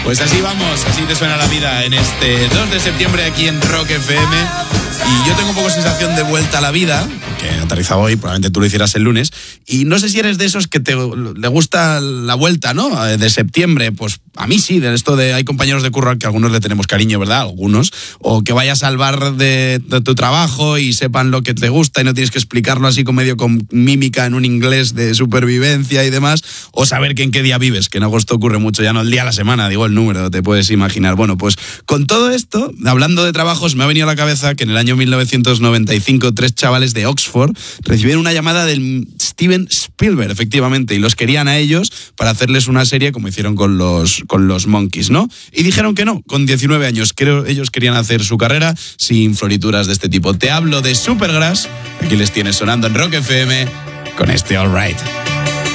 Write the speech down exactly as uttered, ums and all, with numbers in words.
Pues así vamos, así te suena la vida en este dos de septiembre aquí en Rock F M. Y yo tengo un poco sensación de vuelta a la vida, que he aterrizado hoy, probablemente tú lo hicieras el lunes. Y no sé si eres de esos que te le gusta la vuelta, ¿no? De septiembre, pues a mí sí, de esto de hay compañeros de curro que a algunos le tenemos cariño, ¿verdad? Algunos. O que vayas al bar de, de tu trabajo y sepan lo que te gusta y no tienes que explicarlo así con medio con mímica en un inglés de supervivencia y demás. O saber que en qué día vives, que en agosto ocurre mucho, ya no el día a la semana, digo el número, te puedes imaginar. Bueno, pues con todo esto, hablando de trabajos, me ha venido a la cabeza que en el año mil novecientos noventa y cinco tres chavales de Oxford recibieron una llamada del Steven Spielberg, efectivamente, y los querían a ellos para hacerles una serie como hicieron con los, con los Monkeys, ¿no? Y dijeron que no, con diecinueve años. Creo ellos querían hacer su carrera sin florituras de este tipo. Te hablo de Supergrass, aquí les tienes sonando en Rock F M con este All Right.